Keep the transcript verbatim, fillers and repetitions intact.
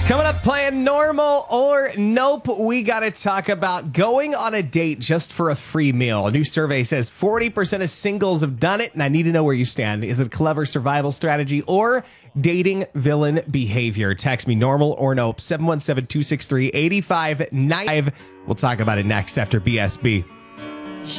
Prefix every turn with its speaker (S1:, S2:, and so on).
S1: Coming up, playing normal or nope, we got to talk about going on a date just for a free meal. A new survey says forty percent of singles have done it, and I need to know where you stand. Is it a clever survival strategy or dating villain behavior? Text me normal or nope, seven one seven, two six three, eight five nine five. We'll talk about it next after B S B.